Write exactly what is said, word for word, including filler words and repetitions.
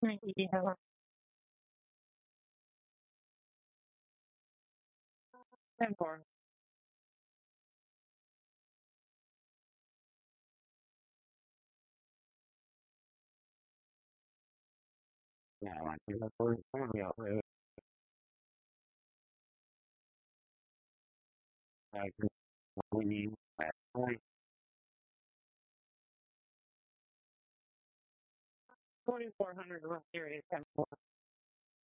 Yeah. ten four. Yeah, I want to go for it. Like, we need that point. Forty-four hundred area ten four.